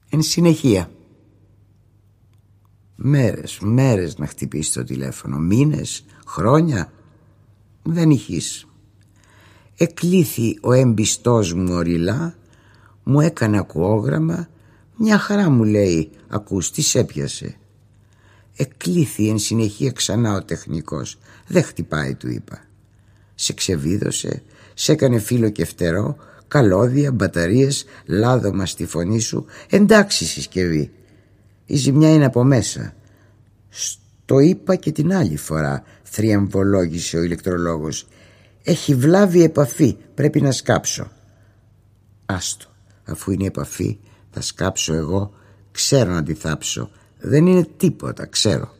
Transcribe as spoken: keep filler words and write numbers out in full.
Εν συνεχεία. Μέρες, μέρες να χτυπήσει το τηλέφωνο, μήνες, χρόνια. Δεν ηχείς. Εκλήθη ο εμπιστός μου οριλά, μου έκανε ακουόγραμμα. Μια χαρά μου λέει, ακούς, τι σ' έπιασε? Εκλήθη εν συνεχεία ξανά ο τεχνικός. Δεν χτυπάει, του είπα. Σε ξεβίδωσε, σε έκανε φύλλο και φτερό, καλώδια, μπαταρίες, λάδωμα στη φωνή σου. Εντάξει συσκευή, η ζημιά είναι από μέσα. Στο είπα και την άλλη φορά, θριαμβολόγησε ο ηλεκτρολόγος. Έχει βλάβει επαφή, πρέπει να σκάψω. Άστο, αφού είναι επαφή θα σκάψω εγώ. Ξέρω να τη θάψω. Δεν είναι τίποτα, ξέρω.